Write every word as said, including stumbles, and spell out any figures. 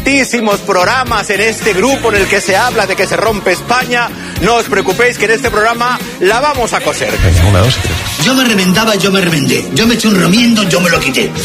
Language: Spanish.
tantísimos programas en este grupo en el que se habla de que se rompe España, no os preocupéis que en este programa la vamos a coser. Venga, una, dos, tres. Yo me reventaba, yo me reventé. Yo me eché un romiendo, yo me lo quité.